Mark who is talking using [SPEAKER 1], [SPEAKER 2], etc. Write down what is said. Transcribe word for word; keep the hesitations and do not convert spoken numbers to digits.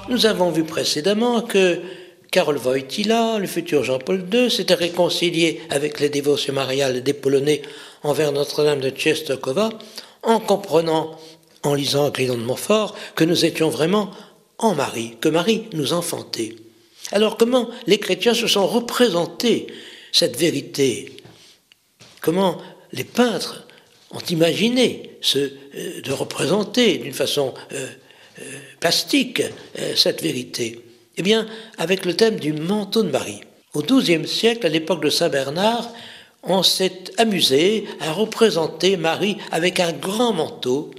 [SPEAKER 1] Nous avons vu précédemment que Karol Wojtyła, le futur Jean-Paul deux, s'était réconcilié avec les dévotions mariales des Polonais envers Notre-Dame de Częstochowa en comprenant, en lisant Agrillon de Montfort, que nous étions vraiment en Marie, que Marie nous enfantait. Alors comment les chrétiens se sont représentés cette vérité? Comment les peintres ont imaginé ce, euh, de représenter d'une façon euh, euh, plastique euh, cette vérité? Eh bien, avec le thème du manteau de Marie. Au douzième siècle, à l'époque de Saint Bernard, on s'est amusé à représenter Marie avec un grand manteau